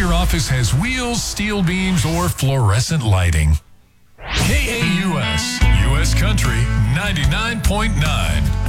your office has wheels, steel beams, or fluorescent lighting. KAUS, U.S. Country 99.9.